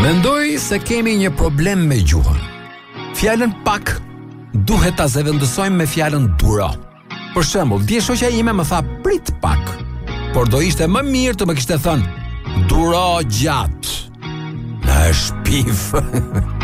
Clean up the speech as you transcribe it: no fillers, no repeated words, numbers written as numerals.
Mendoj se kemi një problem me gjuhën. Fjalën pak duhet ta zëvendësojmë me fjalën duro. Për shembull, dje shoqja ime më tha prit pak, por do ishte më mirë të më kishte thënë duro gjatë. Në shpif.